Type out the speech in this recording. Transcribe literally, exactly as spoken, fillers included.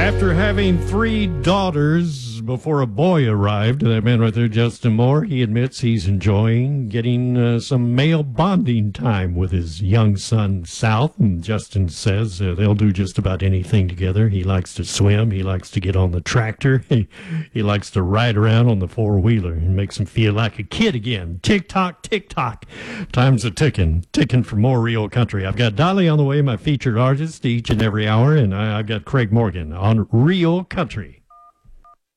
After having three daughters before a boy arrived, that man right there, Justin Moore, he admits he's enjoying getting uh, some male bonding time with his young son, South. And Justin says uh, they'll do just about anything together. He likes to swim. He likes to get on the tractor. He, he likes to ride around on the four-wheeler. It makes him feel like a kid again. Tick-tock, tick-tock. Time's a-ticking. Ticking for more Real Country. I've got Dolly on the way, my featured artist, each and every hour, and I, I've got Craig Morgan on Real Country.